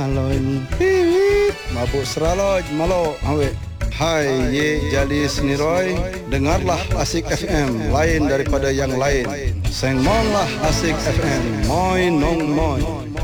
Aloin mabuk seraloj malo awet. Hai ye jadi seniroy, dengarlah Asik FM lain daripada yang lain. Sengmonglah Asik FM, moi nong moi.